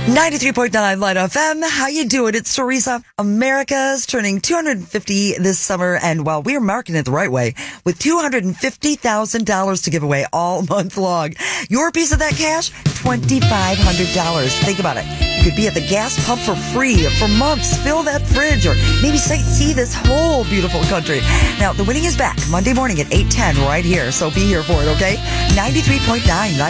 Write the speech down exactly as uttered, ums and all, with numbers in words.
ninety-three point nine Light F M. How you doing? It's Teresa. America's turning two hundred fifty this summer, and well, we're marking it the right way with two hundred fifty thousand dollars to give away all month long. Your piece of that cash, twenty-five hundred dollars. Think about it. You could be at the gas pump for free for months, fill that fridge, or maybe see this whole beautiful country. Now, the winning is back Monday morning at eight ten right here, so be here for it, okay? ninety-three point nine